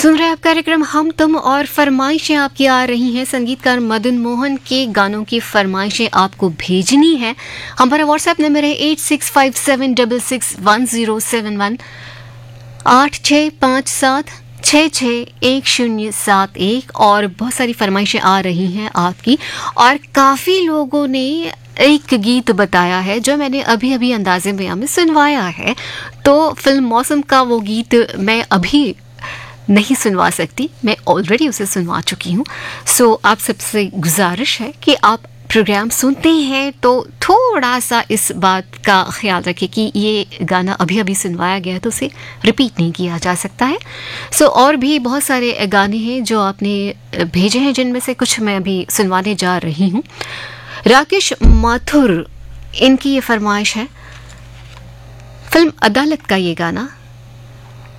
सुन रहे आप कार्यक्रम हम तुम और फरमाइशें आपकी आ रही हैं। संगीतकार मदन मोहन के गानों की फरमाइशें आपको भेजनी है। हमारा व्हाट्सएप नंबर है 8657661071 8657661071 और बहुत सारी फरमाइशें आ रही हैं आपकी। और काफ़ी लोगों ने एक गीत बताया है जो मैंने अभी अभी अंदाज़े में सुनवाया है। तो फिल्म मौसम का वो गीत मैं अभी नहीं सुनवा सकती, मैं ऑलरेडी उसे सुनवा चुकी हूँ। सो आप सबसे गुजारिश है कि आप प्रोग्राम सुनते हैं तो थोड़ा सा इस बात का ख्याल रखें कि ये गाना अभी अभी सुनवाया गया है तो उसे रिपीट नहीं किया जा सकता है। सो और भी बहुत सारे गाने हैं जो आपने भेजे हैं, जिनमें से कुछ मैं अभी सुनवाने जा रही हूँ। राकेश माथुर, इनकी ये फरमाइश है फिल्म अदालत का ये गाना